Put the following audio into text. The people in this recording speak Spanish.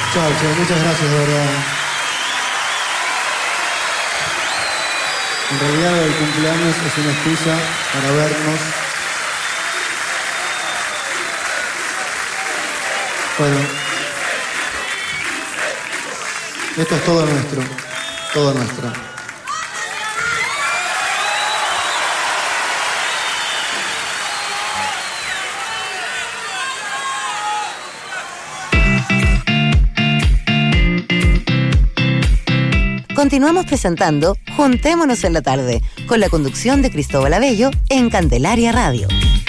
Chao, che, muchas gracias, de verdad. En realidad el cumpleaños es una excusa para vernos. Bueno, esto es todo nuestro, todo nuestro. Continuamos presentando Juntémonos en la tarde, con la conducción de Cristóbal Abello en Candelaria Radio.